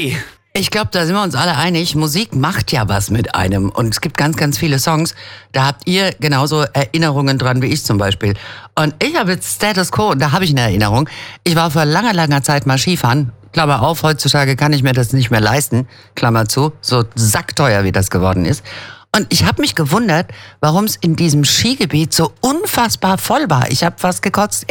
Hey! Ich glaube, da sind wir uns alle einig. Musik macht ja was mit einem. Und es gibt ganz, ganz viele Songs, da habt ihr genauso Erinnerungen dran wie ich zum Beispiel. Und ich habe jetzt Status Quo und da habe ich eine Erinnerung. Ich war vor langer, langer Zeit mal Skifahren. Klammer auf, heutzutage kann ich mir das nicht mehr leisten. Klammer zu, so sackteuer wie das geworden ist. Und ich habe mich gewundert, warum es in diesem Skigebiet so unfassbar voll war. Ich habe fast gekotzt.